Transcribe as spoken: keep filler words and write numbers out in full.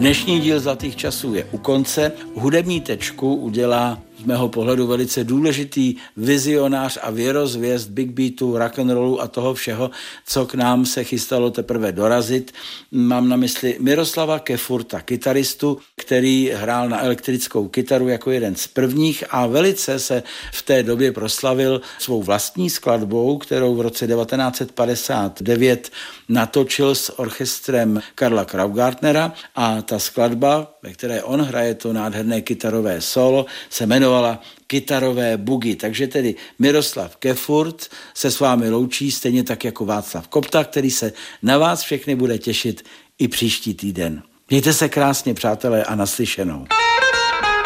Dnešní díl Zlatých časů je u konce. Hudební tečku udělá z mého pohledu velice důležitý vizionář a věrozvěst big beatu, rock'n'rollu a toho všeho, co k nám se chystalo teprve dorazit. Mám na mysli Miroslava Kefurta, kytaristu, který hrál na elektrickou kytaru jako jeden z prvních a velice se v té době proslavil svou vlastní skladbou, kterou v roce devatenáct set padesát devět natočil s orchestrem Karla Kraugartnera, a ta skladba, ve které on hraje to nádherné kytarové solo, se jmenovala Kytarové bugy. Takže tedy Miroslav Kefurt se s vámi loučí, stejně tak jako Václav Kopta, který se na vás všechny bude těšit i příští týden. Mějte se krásně, přátelé, a naslyšenou.